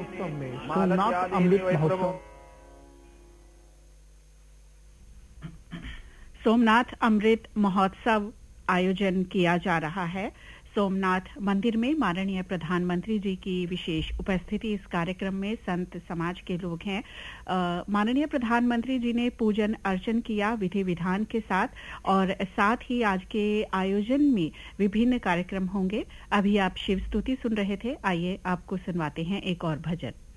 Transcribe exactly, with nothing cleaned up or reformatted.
महोत्सव में सोमनाथ अमृत महोत्सव सोमनाथ अमृत महोत्सव आयोजन किया जा रहा है। सोमनाथ मंदिर में माननीय प्रधानमंत्री जी की विशेष उपस्थिति इस कार्यक्रम में संत समाज के लोग हैं। माननीय प्रधानमंत्री जी ने पूजन अर्चन किया विधि विधान के साथ, और साथ ही आज के आयोजन में विभिन्न कार्यक्रम होंगे। अभी आप शिव स्तुति सुन रहे थे, आइए आपको सुनवाते हैं एक और भजन।